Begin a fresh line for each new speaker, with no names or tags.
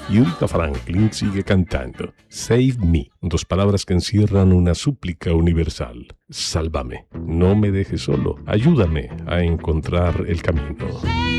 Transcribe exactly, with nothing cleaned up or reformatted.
Y Aretha Franklin sigue cantando Save Me, dos palabras que encierran una súplica universal. Sálvame, no me dejes solo, ayúdame a encontrar el camino.